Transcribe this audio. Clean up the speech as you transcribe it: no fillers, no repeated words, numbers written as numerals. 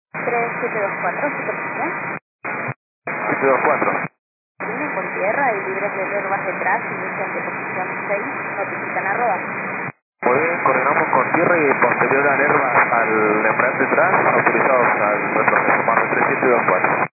3724, ¿su posición? 724. Vienen por tierra y libres de herbas detrás, inician de posición 6, notifican arroba. Muy bien, coordinamos con tierra y posterior a nervas al embrague detrás, autorizados al retroceso más 3724.